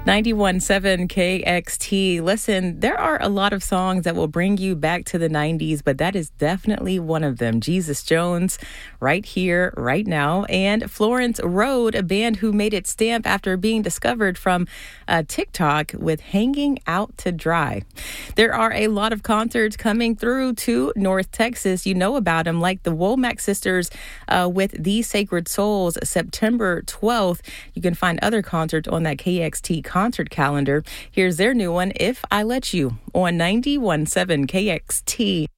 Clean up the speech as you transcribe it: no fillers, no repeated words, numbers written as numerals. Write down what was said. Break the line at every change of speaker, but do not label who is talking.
91.7 KXT. Listen, there are a lot of songs that will bring you back to the 90s, but that is definitely one of them. Jesus Jones, Right Here, Right Now, and Florence Road, a band who made its stamp after being discovered from TikTok with Hanging Out to Dry. There are a lot of concerts coming through to North Texas. You know about them, like the Womack Sisters with The Sacred Souls, September 12th. You can find other concerts on that KXT concert calendar. Here's their new one, If I Let You, on 91.7 KXT.